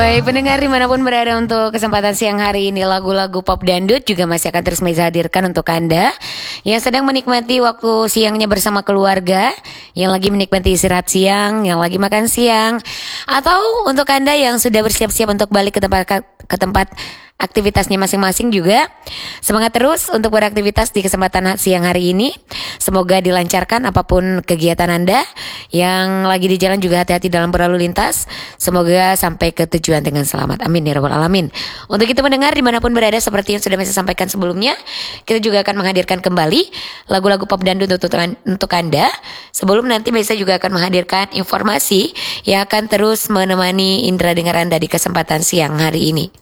Baik pendengar dimanapun berada, untuk kesempatan siang hari ini lagu-lagu pop dangdut juga masih akan terus Meza hadirkan untuk Anda yang sedang menikmati waktu siangnya bersama keluarga, yang lagi menikmati istirahat siang, yang lagi makan siang, atau untuk Anda yang sudah bersiap-siap untuk balik ke tempat aktivitasnya masing-masing juga. Semangat terus untuk beraktivitas di kesempatan siang hari ini. Semoga dilancarkan apapun kegiatan Anda. Yang lagi di jalan juga hati-hati dalam berlalu lintas. Semoga sampai ke tujuan dengan selamat. Amin ya rabbal alamin. Untuk itu mendengar dimanapun berada, seperti yang sudah saya sampaikan sebelumnya, kita juga akan menghadirkan kembali lagu-lagu pop dangdut untuk Anda. Sebelum nanti Mesa juga akan menghadirkan informasi yang akan terus menemani indera dengar Anda di kesempatan siang hari ini.